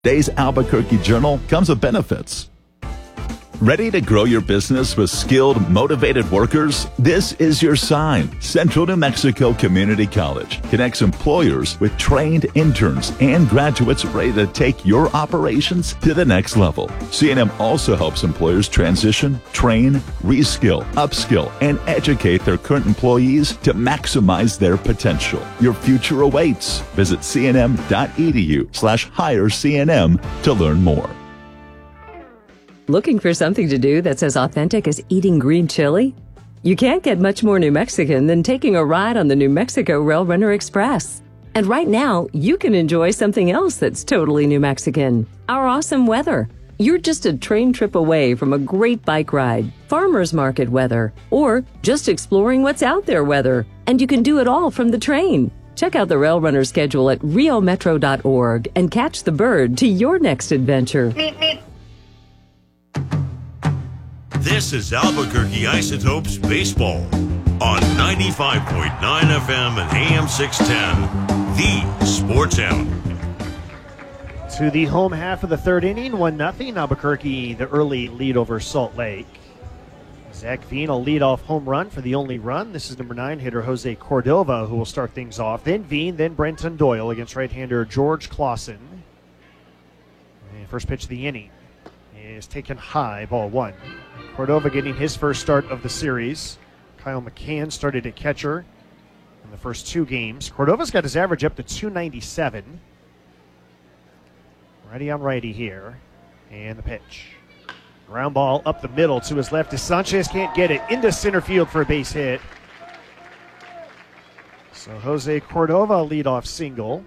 Today's Albuquerque Journal comes with benefits. Ready to grow your business with skilled, motivated workers? This is your sign. Central New Mexico Community College connects employers with trained interns and graduates ready to take your operations to the next level. CNM also helps employers transition, train, reskill, upskill, and educate their current employees to maximize their potential. Your future awaits. Visit cnm.edu/hirecnm to learn more. Looking for something to do that's as authentic as eating green chili? You can't get much more New Mexican than taking a ride on the New Mexico Rail Runner Express. And right now, you can enjoy something else that's totally New Mexican: our awesome weather. You're just a train trip away from a great bike ride, farmers market weather, or just exploring what's out there weather. And you can do it all from the train. Check out the Rail Runner schedule at riometro.org and catch the bird to your next adventure. This is Albuquerque Isotopes Baseball on 95.9 FM and AM 610, the Sports Hound. To the home half of the third inning, 1-0. Albuquerque, the early lead over Salt Lake. Zach Veen will lead off home run for the only run. This is number 9 hitter Jose Cordova, who will start things off. Then Veen, then Brenton Doyle against right-hander George Clausen. And first pitch of the inning is taken high, ball 1. Cordova getting his first start of the series. Kyle McCann started at catcher in the first 2 games. Cordova's got his average up to 297. Righty on righty here. And the pitch. Ground ball up the middle to his left as Sanchez can't get it into center field for a base hit. So Jose Cordova, leadoff single.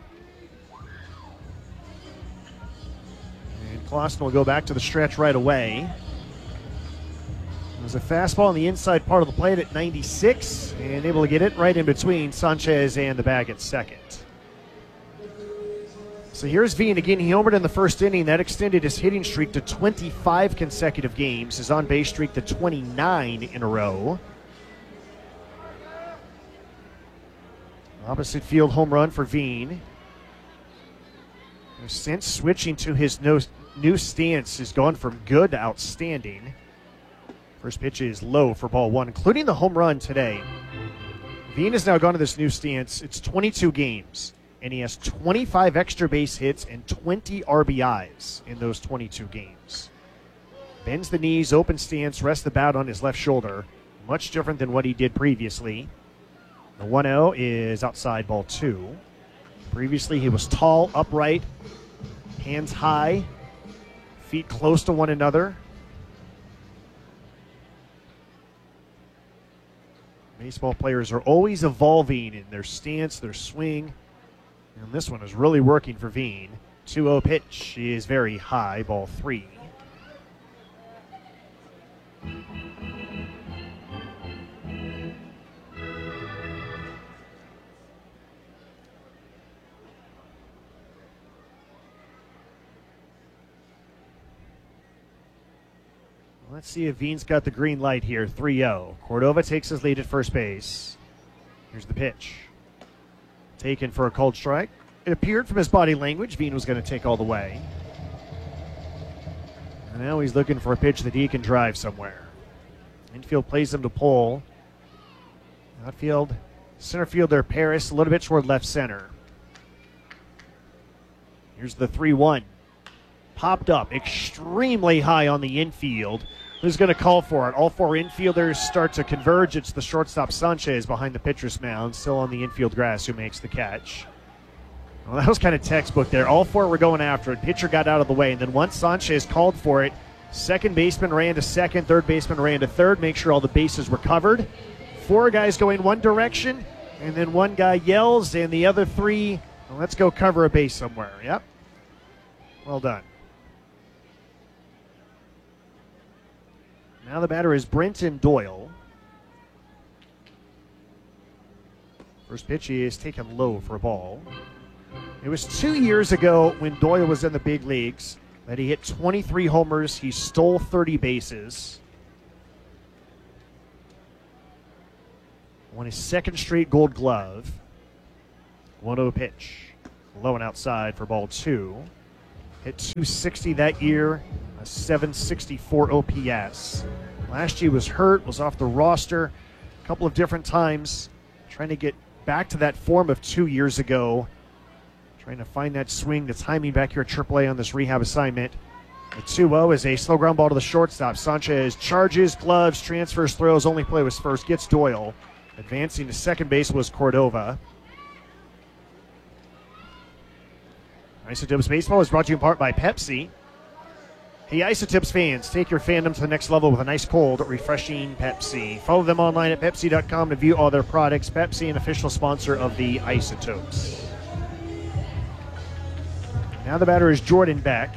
And Clausen will go back to the stretch right away. There's a fastball on the inside part of the plate at 96 and able to get it right in between Sanchez and the bag at second. So here's Veen again. He homered in the first inning. That extended his hitting streak to 25 consecutive games. His on-base streak to 29 in a row. Opposite field home run for Veen. Since switching to his new stance, has gone from good to outstanding. First pitch is low for ball 1, including the home run today. Veen has now gone to this new stance. It's 22 games, and he has 25 extra base hits and 20 RBIs in those 22 games. Bends the knees, open stance, rests the bat on his left shoulder. Much different than what he did previously. The 1-0 is outside, ball 2. Previously, he was tall, upright, hands high, feet close to one another. Baseball players are always evolving in their stance, their swing. And this one is really working for Veen. 2-0 pitch is very high, ball 3. Let's see if Veen's got the green light here. 3-0. Cordova takes his lead at first base. Here's the pitch. Taken for a cold strike. It appeared from his body language Veen was going to take all the way. And now he's looking for a pitch that he can drive somewhere. Infield plays him to pull. Outfield, center fielder Paris a little bit toward left center. Here's the 3-1. Popped up extremely high on the infield. Who's going to call for it? All 4 infielders start to converge. It's the shortstop Sanchez behind the pitcher's mound, still on the infield grass, who makes the catch. Well, that was kind of textbook there. All 4 were going after it. Pitcher got out of the way, and then once Sanchez called for it, second baseman ran to second, third baseman ran to third, make sure all the bases were covered. 4 guys going one direction, and then one guy yells, and the other 3, well, let's go cover a base somewhere. Yep. Well done. Now the batter is Brenton Doyle. First pitch is taken low for a ball. It was 2 years ago when Doyle was in the big leagues that he hit 23 homers. He stole 30 bases. Won his second straight Gold Glove. 1-0 pitch. Low and outside for ball 2. Hit 260 that year, a 764 OPS. Last year was hurt, was off the roster a couple of different times, trying to get back to that form of 2 years ago. Trying to find that swing, the timing back here at AAA on this rehab assignment. The 2-0 is a slow ground ball to the shortstop. Sanchez charges, gloves, transfers, throws. Only play was first. Gets Doyle. Advancing to second base was Cordova. Isotopes Baseball is brought to you in part by Pepsi. Hey, Isotopes fans, take your fandom to the next level with a nice, cold, refreshing Pepsi. Follow them online at Pepsi.com to view all their products. Pepsi, an official sponsor of the Isotopes. Now the batter is Jordan Beck.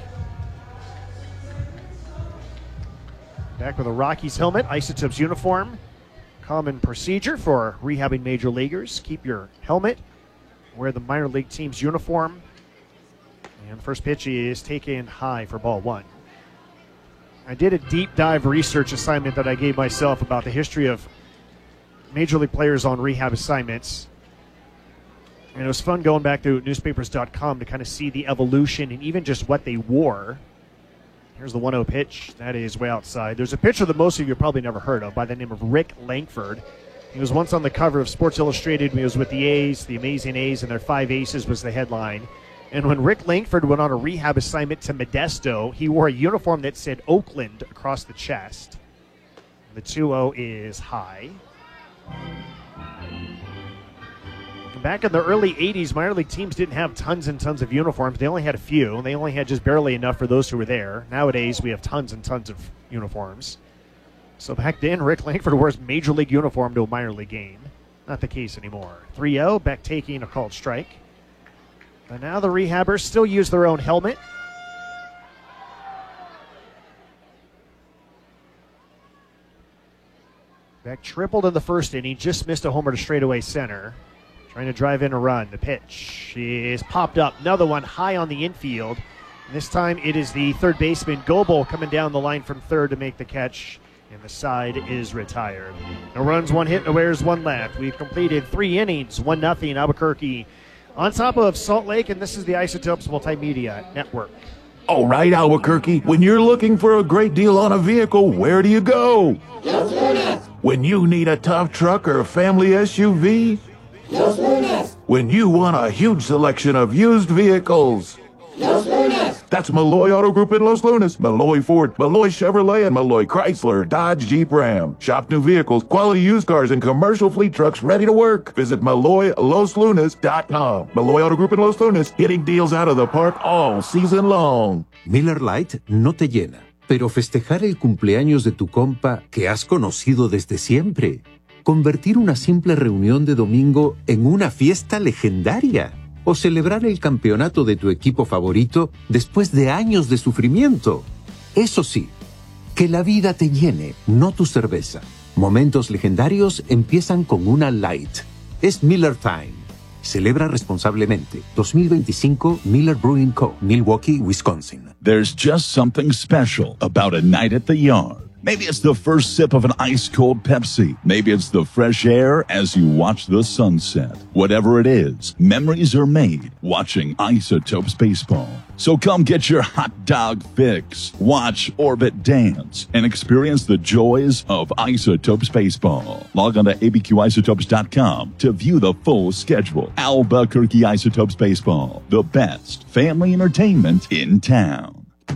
Back with a Rockies helmet, Isotopes uniform. Common procedure for rehabbing major leaguers. Keep your helmet, wear the minor league team's uniform. And the first pitch is taken high for ball one. I did a deep dive research assignment that I gave myself about the history of major league players on rehab assignments. And it was fun going back to newspapers.com to kind of see the evolution and even just what they wore. Here's the 1-0 pitch. That is way outside. There's a pitcher that most of you probably never heard of by the name of Rick Langford. He was once on the cover of Sports Illustrated when he was with the A's, the Amazing A's, and their 5 aces was the headline. And when Rick Langford went on a rehab assignment to Modesto, he wore a uniform that said Oakland across the chest. The 2-0 is high. Back in the early 80s, minor league teams didn't have tons and tons of uniforms. They only had a few. They only had just barely enough for those who were there. Nowadays, we have tons and tons of uniforms. So back then, Rick Langford wears major league uniform to a minor league game. Not the case anymore. 3-0, Beck taking a called strike. But now the rehabbers still use their own helmet. Beck tripled in the first inning, just missed a homer to straightaway center. Trying to drive in a run. The pitch is popped up. Another one high on the infield. And this time it is the third baseman, Goebel, coming down the line from third to make the catch. And the side is retired. No runs, 1 hit, no errors, 1 left. We've completed 3 innings, 1-0 Albuquerque on top of Salt Lake, and this is the Isotopes Multimedia Network. All right, Albuquerque, when you're looking for a great deal on a vehicle, where do you go? When you need a tough truck or a family SUV? When you want a huge selection of used vehicles? That's Malloy Auto Group in Los Lunas, Malloy Ford, Malloy Chevrolet, and Malloy Chrysler, Dodge, Jeep, Ram. Shop new vehicles, quality used cars, and commercial fleet trucks ready to work. Visit MalloyLosLunas.com. Malloy Auto Group in Los Lunas, hitting deals out of the park all season long. Miller Lite no te llena, pero festejar el cumpleaños de tu compa que has conocido desde siempre. Convertir una simple reunión de domingo en una fiesta legendaria. O celebrar el campeonato de tu equipo favorito después de años de sufrimiento. Eso sí, que la vida te llene, no tu cerveza. Momentos legendarios empiezan con una Light. Es Miller Time. Celebra responsablemente. 2025 Miller Brewing Co., Milwaukee, Wisconsin. There's just something special about a night at the yard. Maybe it's the first sip of an ice-cold Pepsi. Maybe it's the fresh air as you watch the sunset. Whatever it is, memories are made watching Isotopes Baseball. So come get your hot dog fix, watch Orbit dance, and experience the joys of Isotopes Baseball. Log on to abqisotopes.com to view the full schedule. Albuquerque Isotopes Baseball, the best family entertainment in town.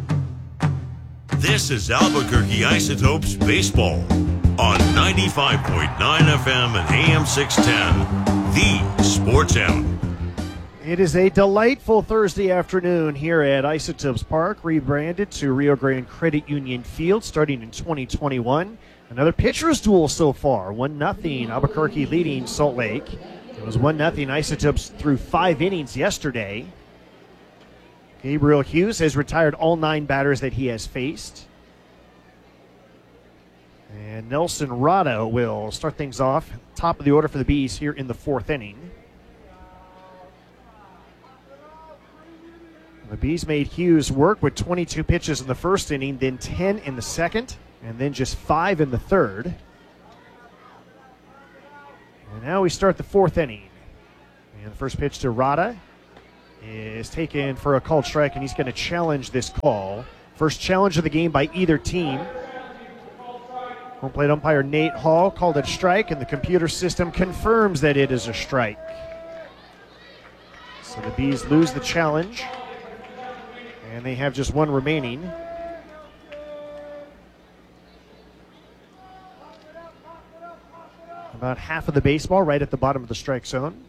This is Albuquerque Isotopes Baseball on 95.9 FM and AM 610, the Sports Hound. It is a delightful Thursday afternoon here at Isotopes Park, rebranded to Rio Grande Credit Union Field starting in 2021. Another pitcher's duel so far, 1-0 Albuquerque leading Salt Lake. It was 1-0 Isotopes through 5 innings yesterday. Gabriel Hughes has retired all 9 batters that he has faced. And Nelson Rado will start things off, top of the order for the Bees here in the 4th inning. The Bees made Hughes work with 22 pitches in the first inning, then 10 in the second, and then just 5 in the third. And now we start the 4th inning. And the first pitch to Rada. is taken for a called strike, and he's going to challenge this call. First challenge of the game by either team. Home plate umpire Nate Hall called it strike, and the computer system confirms that it is a strike. So the Bees lose the challenge, and they have just one remaining. About half of the baseball right at the bottom of the strike zone.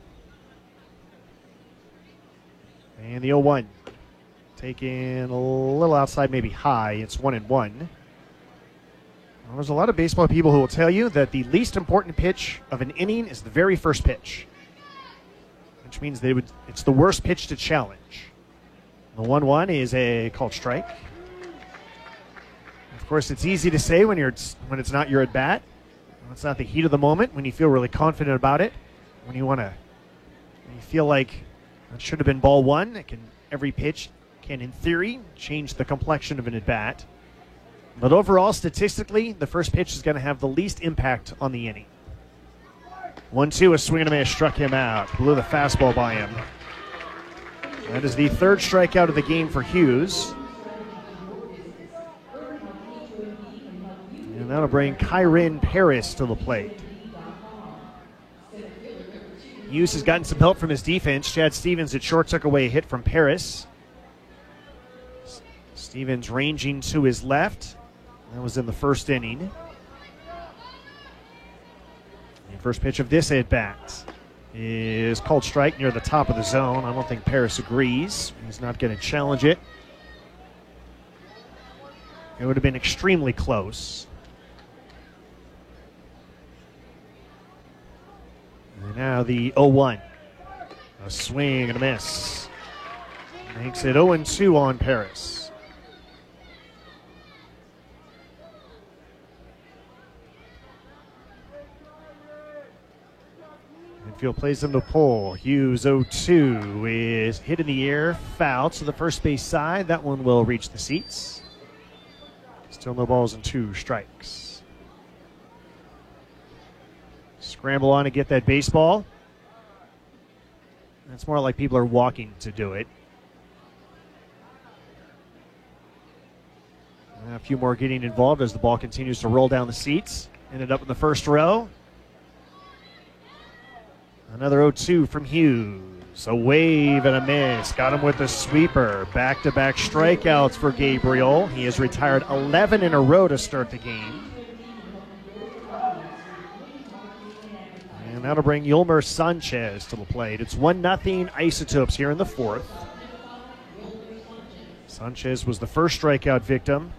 And the 0-1. Taken a little outside, maybe high. It's 1-1. Well, there's a lot of baseball people who will tell you that the least important pitch of an inning is the very first pitch, which means it's the worst pitch to challenge. The 1-1 is a called strike. Of course, it's easy to say when it's not your at bat. It's not the heat of the moment, when you feel really confident about it, when you feel like it should have been ball one. Every pitch can, in theory, change the complexion of an at bat. But overall, statistically, the first pitch is going to have the least impact on the inning. 1-2, a swing and a miss, struck him out, blew the fastball by him. That is the third strikeout of the game for Hughes. And that'll bring Kyren Paris to the plate. Hughes has gotten some help from his defense. Chad Stevens at short took away a hit from Paris. Stevens ranging to his left. That was in the first inning. The first pitch of this at-bat is called strike near the top of the zone. I don't think Paris agrees. He's not going to challenge it. It would have been extremely close. And now the 0-1. A swing and a miss. Makes it 0-2 on Paris. Infield plays him to pull. Hughes 0-2 is hit in the air, foul to the first base side. That one will reach the seats. Still no balls and 2 strikes. Scramble on to get that baseball. It's more like people are walking to do it. And a few more getting involved as the ball continues to roll down the seats. Ended up in the first row. Another 0-2 from Hughes. A wave and a miss. Got him with a sweeper. Back-to-back strikeouts for Gabriel. He has retired 11 in a row to start the game. And that'll bring Yolmer Sanchez to the plate. It's 1-0 Isotopes here in the fourth. Sanchez was the first strikeout victim.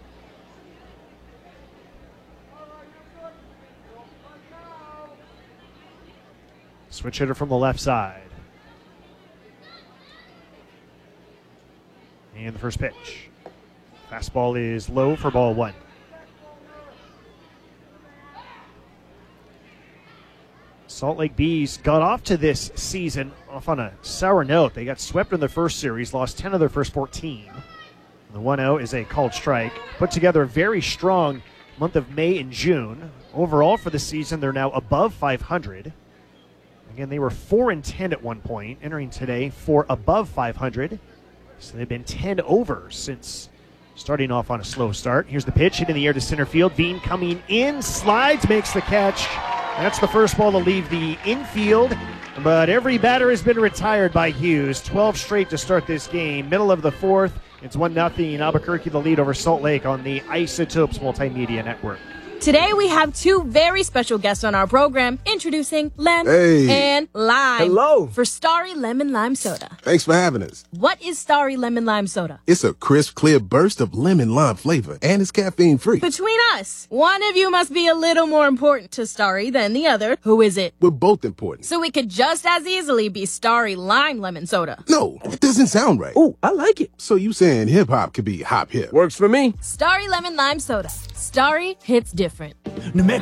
Switch hitter from the left side. And the first pitch. Fastball is low for ball 1. Salt Lake Bees got off to this season off on a sour note. They got swept in their first series, lost 10 of their first 14. The 1-0 is a called strike. Put together a very strong month of May and June. Overall for the season, they're now above 500. Again, they were 4-10 at one point, entering today for above 500. So they've been 10 over since starting off on a slow start. Here's the pitch, hit in the air to center field. Veen coming in, slides, makes the catch. That's the first ball to leave the infield, but every batter has been retired by Hughes. 12 straight to start this game. Middle of the fourth, it's 1-0 Albuquerque, the lead over Salt Lake on the Isotopes Multimedia Network. Today we have 2 very special guests on our program, introducing Lem and Lime. Hello. For Starry Lemon Lime Soda. Thanks for having us. What is Starry Lemon Lime Soda? It's a crisp, clear burst of lemon lime flavor, and it's caffeine-free. Between us, one of you must be a little more important to Starry than the other. Who is it? We're both important. So it could just as easily be Starry Lime Lemon Soda. No, it doesn't sound right. Oh, I like it. So you saying hip-hop could be hop-hip? Works for me. Starry Lemon Lime Soda. Starry hits different. New Mexico.